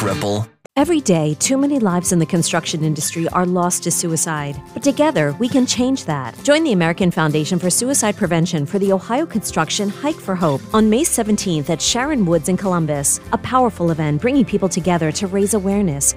cripple. Every day, too many lives in the construction industry are lost to suicide. But together, we can change that. Join the American Foundation for Suicide Prevention for the Ohio Construction Hike for Hope on May 17th at Sharon Woods in Columbus. A powerful event bringing people together to raise awareness,